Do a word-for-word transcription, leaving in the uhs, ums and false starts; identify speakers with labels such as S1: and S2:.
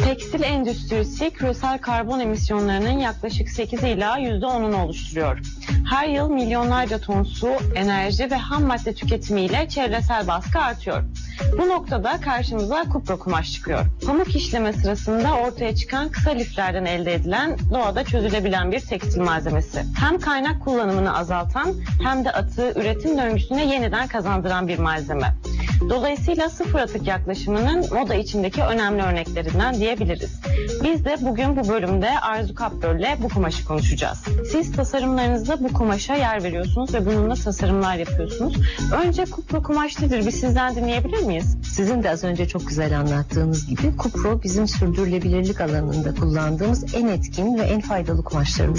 S1: Tekstil endüstrisi küresel karbon emisyonlarının yaklaşık sekiz ila yüzde onunu oluşturuyor. Her yıl milyonlarca ton su, enerji ve ham madde tüketimiyle çevresel baskı artıyor. Bu noktada karşımıza kupro kumaş çıkıyor. Pamuk işleme sırasında ortaya çıkan kısa liflerden elde edilen, doğada çözülebilen bir tekstil malzemesi. Hem kaynak kullanımını azaltan hem de atığı üretim döngüsüne yeniden kazandıran bir malzeme. Dolayısıyla sıfır atık yaklaşımının moda içindeki önemli örneklerinden diyebiliriz. Biz de bugün bu bölümde Arzu Kapböl'le bu kumaşı konuşacağız. Siz tasarımlarınızda bu kumaşa yer veriyorsunuz ve bununla tasarımlar yapıyorsunuz. Önce kupro kumaş nedir? Bir sizden dinleyebilir miyiz?
S2: Sizin de az önce çok güzel anlattığınız gibi kupro bizim sürdürülebilirlik alanında kullandığımız en etkin ve en faydalı kumaşlarımız.